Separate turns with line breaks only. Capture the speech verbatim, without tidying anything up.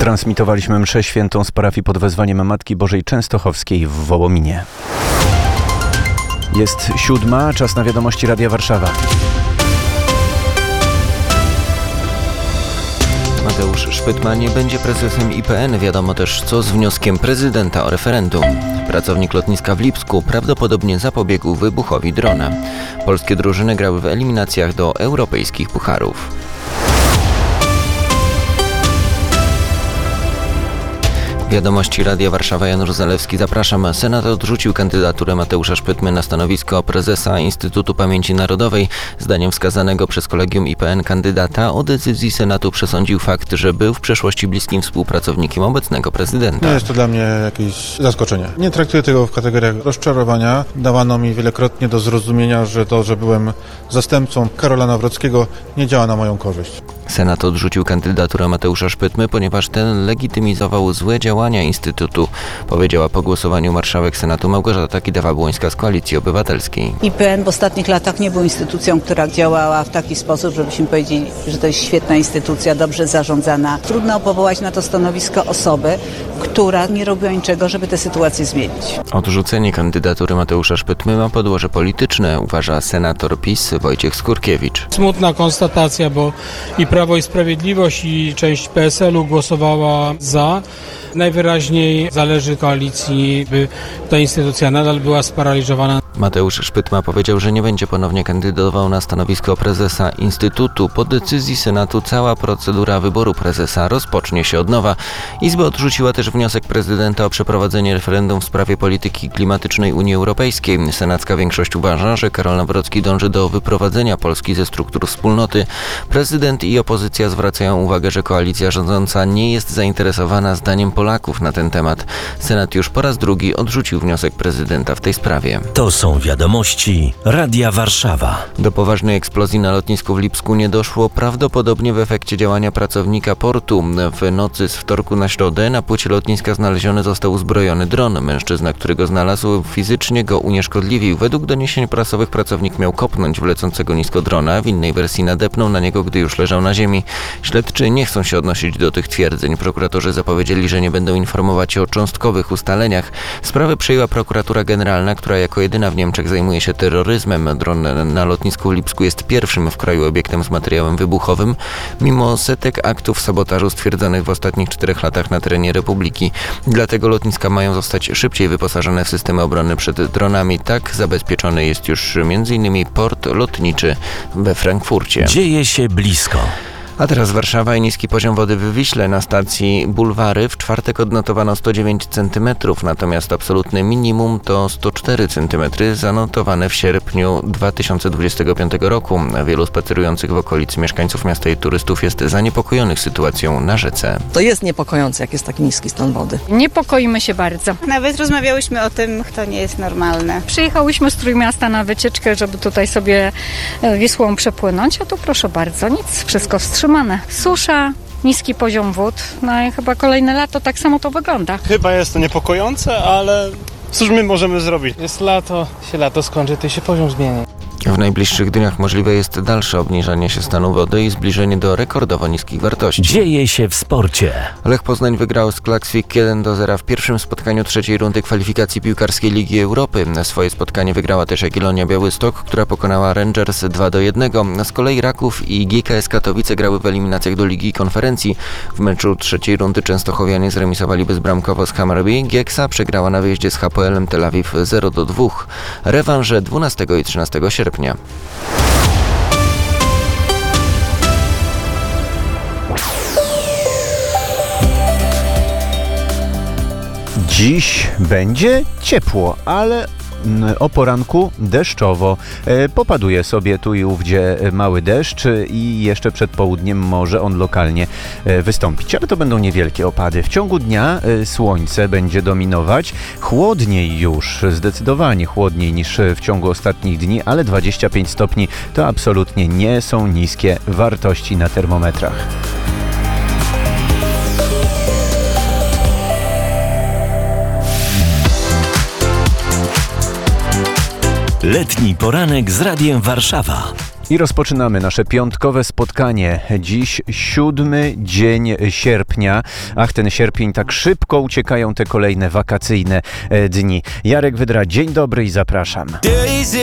Transmitowaliśmy mszę świętą z parafii pod wezwaniem Matki Bożej Częstochowskiej w Wołominie. Jest siódma, czas na wiadomości Radia Warszawa.
Mateusz Szpytma nie będzie prezesem I P N. Wiadomo też, co z wnioskiem prezydenta o referendum. Pracownik lotniska w Lipsku prawdopodobnie zapobiegł wybuchowi drona. Polskie drużyny grały w eliminacjach do europejskich pucharów. Wiadomości Radia Warszawa, Janusz Zalewski, zapraszam. Senat odrzucił kandydaturę Mateusza Szpytmy na stanowisko prezesa Instytutu Pamięci Narodowej. Zdaniem wskazanego przez Kolegium I P N kandydata o decyzji Senatu przesądził fakt, że był w przeszłości bliskim współpracownikiem obecnego prezydenta.
Nie jest to dla mnie jakieś zaskoczenie. Nie traktuję tego w kategoriach rozczarowania. Dawano mi wielokrotnie do zrozumienia, że to, że byłem zastępcą Karola Nawrockiego, nie działa na moją korzyść.
Senat odrzucił kandydaturę Mateusza Szpytmy, ponieważ ten legitymizował złe działania Instytutu, powiedziała po głosowaniu marszałek Senatu Małgorzata Kidawa-Błońska z Koalicji Obywatelskiej.
I P N w ostatnich latach nie był instytucją, która działała w taki sposób, żebyśmy powiedzieli, że to jest świetna instytucja, dobrze zarządzana. Trudno powołać na to stanowisko osobę, która nie robiła niczego, żeby tę sytuację zmienić.
Odrzucenie kandydatury Mateusza Szpytmy ma podłoże polityczne, uważa senator PiS Wojciech Skurkiewicz.
Smutna konstatacja, bo i Prawo i Sprawiedliwość, i część P S L u głosowała za. Najwyraźniej zależy koalicji, by ta instytucja nadal była sparaliżowana.
Mateusz Szpytma powiedział, że nie będzie ponownie kandydował na stanowisko prezesa Instytutu. Po decyzji Senatu cała procedura wyboru prezesa rozpocznie się od nowa. Izba odrzuciła też wniosek prezydenta o przeprowadzenie referendum w sprawie polityki klimatycznej Unii Europejskiej. Senacka większość uważa, że Karol Nawrocki dąży do wyprowadzenia Polski ze struktur wspólnoty. Prezydent i opozycja zwracają uwagę, że koalicja rządząca nie jest zainteresowana zdaniem Polaków na ten temat. Senat już po raz drugi odrzucił wniosek prezydenta w tej sprawie.
To są wiadomości Radia Warszawa.
Do poważnej eksplozji na lotnisku w Lipsku nie doszło prawdopodobnie w efekcie działania pracownika portu. W nocy z wtorku na środę na płycie lotniska znaleziony został uzbrojony dron. Mężczyzna, który go znalazł, fizycznie go unieszkodliwił. Według doniesień prasowych pracownik miał kopnąć w lecącego nisko drona. W innej wersji nadepnął na niego, gdy już leżał na ziemi. Śledczy nie chcą się odnosić do tych twierdzeń. Prokuratorzy zapowiedzieli, że nie będą informować o cząstkowych ustaleniach. Sprawę przejęła prokuratura generalna, która jako jedyna w Niemczech zajmuje się terroryzmem. Dron na lotnisku w Lipsku jest pierwszym w kraju obiektem z materiałem wybuchowym, mimo setek aktów sabotażu stwierdzonych w ostatnich czterech latach na terenie Republiki. Dlatego lotniska mają zostać szybciej wyposażone w systemy obrony przed dronami. Tak zabezpieczony jest już między innymi port lotniczy we Frankfurcie.
Dzieje się blisko.
A teraz Warszawa i niski poziom wody w Wiśle. Na stacji Bulwary w czwartek odnotowano sto dziewięć centymetrów, natomiast absolutne minimum to sto cztery centymetry zanotowane w sierpniu dwa tysiące dwudziestego piątego roku. Wielu spacerujących w okolicy mieszkańców miasta i turystów jest zaniepokojonych sytuacją na rzece.
To jest niepokojące, jak jest taki niski stan wody.
Niepokoimy się bardzo.
Nawet rozmawiałyśmy o tym, to nie jest normalne.
Przyjechałyśmy z Trójmiasta na wycieczkę, żeby tutaj sobie Wisłą przepłynąć, a tu proszę bardzo, nic, wszystko wstrzymane. Susza, niski poziom wód, no i chyba kolejne lato tak samo to wygląda.
Chyba jest to niepokojące, ale cóż my możemy zrobić? Jest lato, się lato skończy, to się poziom zmieni.
W najbliższych dniach możliwe jest dalsze obniżanie się stanu wody i zbliżenie do rekordowo niskich wartości.
Dzieje się w sporcie.
Lech Poznań wygrał z Klaksvik jeden do zera w pierwszym spotkaniu trzeciej rundy kwalifikacji piłkarskiej Ligi Europy. Swoje spotkanie wygrała też Jagiellonia Białystok, która pokonała Rangers dwa do jednego. Z kolei Raków i G K S Katowice grały w eliminacjach do Ligi i Konferencji. W meczu trzeciej rundy częstochowianie zremisowali bezbramkowo z Hammarby. Gieksa przegrała na wyjeździe z H P L-em Tel Awiw zero do dwóch. Rewanże dwunastego i trzynastego sierpnia.
Dziś będzie ciepło, ale o poranku deszczowo. Popaduje sobie tu i ówdzie mały deszcz i jeszcze przed południem może on lokalnie wystąpić, ale to będą niewielkie opady. W ciągu dnia słońce będzie dominować, chłodniej już, zdecydowanie chłodniej niż w ciągu ostatnich dni, ale dwadzieścia pięć stopni to absolutnie nie są niskie wartości na termometrach.
Letni poranek z Radiem Warszawa.
I rozpoczynamy nasze piątkowe spotkanie. Dziś siódmy dzień sierpnia. Ach, ten sierpień, tak szybko uciekają te kolejne wakacyjne e, dni. Jarek Wydra, dzień dobry i zapraszam.
Days